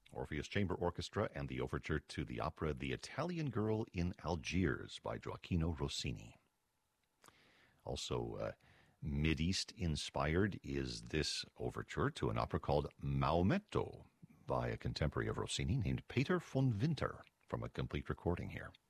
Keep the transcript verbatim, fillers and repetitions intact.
Orpheus Chamber Orchestra, and the overture to the opera The Italian Girl in Algiers by Gioacchino Rossini. Also, uh, Mideast-inspired is this overture to an opera called Maometto by a contemporary of Rossini named Peter von Winter, from a complete recording here.